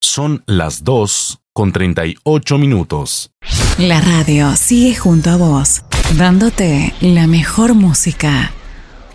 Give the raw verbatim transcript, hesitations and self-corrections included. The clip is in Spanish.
Son las dos con treinta y ocho minutos. La radio sigue junto a vos, dándote la mejor música.